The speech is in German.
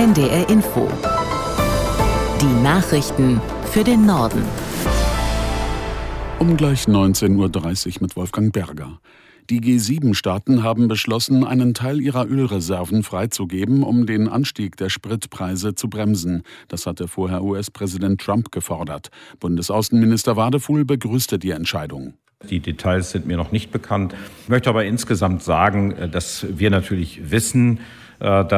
NDR Info. Die Nachrichten für den Norden. Um gleich 19:30 Uhr mit Wolfgang Berger. Die G7-Staaten haben beschlossen, einen Teil ihrer Ölreserven freizugeben, um den Anstieg der Spritpreise zu bremsen. Das hatte vorher US-Präsident Trump gefordert. Bundesaußenminister Wadefuhl begrüßte die Entscheidung. Die Details sind mir noch nicht bekannt. Ich möchte aber insgesamt sagen, dass wir natürlich wissen, dass